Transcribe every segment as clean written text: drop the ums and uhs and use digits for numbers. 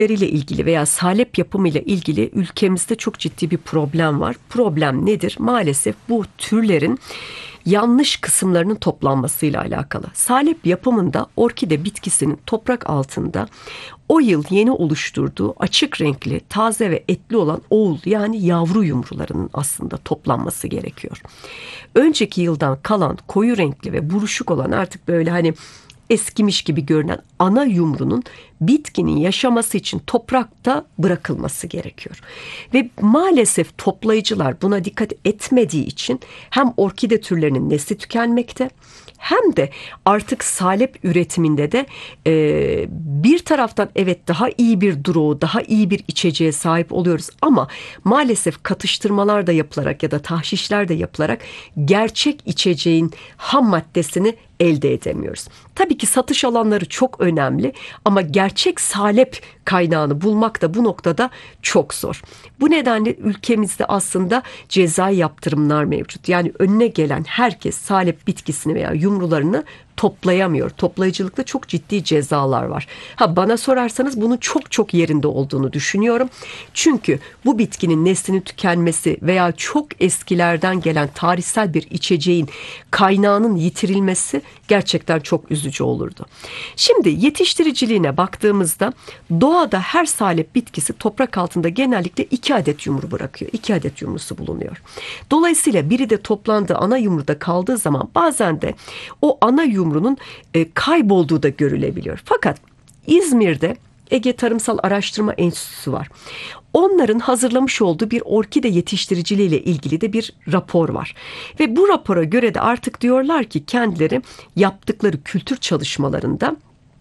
türleriyle ilgili veya salep yapımıyla ilgili ülkemizde çok ciddi bir problem var. Problem nedir? Maalesef bu türlerin yanlış kısımlarının toplanmasıyla alakalı. Salep yapımında orkide bitkisinin toprak altında o yıl yeni oluşturduğu açık renkli, taze ve etli olan oğul yani yavru yumrularının aslında toplanması gerekiyor. Önceki yıldan kalan koyu renkli ve buruşuk olan artık böyle hani eskimiş gibi görünen ana yumrunun bitkinin yaşaması için toprakta bırakılması gerekiyor. Ve maalesef toplayıcılar buna dikkat etmediği için hem orkide türlerinin nesli tükenmekte hem de artık salep üretiminde de bir taraftan evet daha iyi bir duruğu, daha iyi bir içeceğe sahip oluyoruz ama maalesef katıştırmalar da yapılarak ya da tahşişler de yapılarak gerçek içeceğin ham maddesini elde edemiyoruz. Tabii ki satış alanları çok önemli ama gerçek salep kaynağını bulmak da bu noktada çok zor. Bu nedenle ülkemizde aslında cezai yaptırımlar mevcut. Yani önüne gelen herkes salep bitkisini veya yumrularını toplayamıyor. Toplayıcılıkta çok ciddi cezalar var. Bana sorarsanız bunun çok çok yerinde olduğunu düşünüyorum. Çünkü bu bitkinin neslinin tükenmesi veya çok eskilerden gelen tarihsel bir içeceğin kaynağının yitirilmesi gerçekten çok üzücü olurdu. Şimdi yetiştiriciliğine baktığımızda doğada her salep bitkisi toprak altında genellikle 2 adet yumru bırakıyor. 2 adet yumrusu bulunuyor. Dolayısıyla biri de toplandığı ana yumruda kaldığı zaman bazen de o ana yumrunun kaybolduğu da görülebiliyor. Fakat İzmir'de Ege Tarımsal Araştırma Enstitüsü var. Onların hazırlamış olduğu bir orkide yetiştiriciliği ile ilgili de bir rapor var. Ve bu rapora göre de artık diyorlar ki kendileri yaptıkları kültür çalışmalarında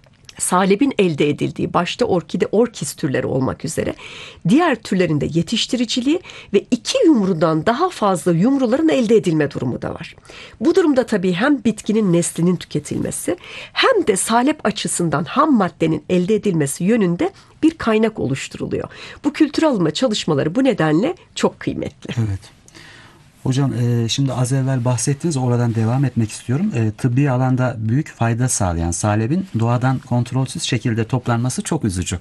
salepin elde edildiği başta orkide orkis türleri olmak üzere diğer türlerinde yetiştiriciliği ve 2 yumrudan daha fazla yumruların elde edilme durumu da var. Bu durumda tabii hem bitkinin neslinin tüketilmesi hem de salep açısından ham maddenin elde edilmesi yönünde bir kaynak oluşturuluyor. Bu kültür alma çalışmaları bu nedenle çok kıymetli. Evet. Hocam şimdi az evvel bahsettiniz, oradan devam etmek istiyorum. Tıbbi alanda büyük fayda sağlayan salepin doğadan kontrolsüz şekilde toplanması çok üzücü.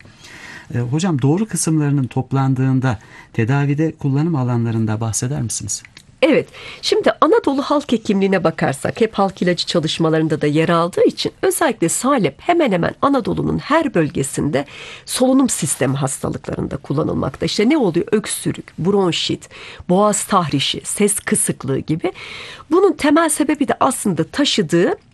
Hocam doğru kısımlarının toplandığında tedavide kullanım alanlarında bahseder misiniz? Evet, şimdi Anadolu halk hekimliğine bakarsak hep halk ilacı çalışmalarında da yer aldığı için özellikle salep hemen hemen Anadolu'nun her bölgesinde solunum sistemi hastalıklarında kullanılmakta. İşte ne oluyor? Öksürük, bronşit, boğaz tahrişi, ses kısıklığı gibi. Bunun temel sebebi de aslında taşıdığı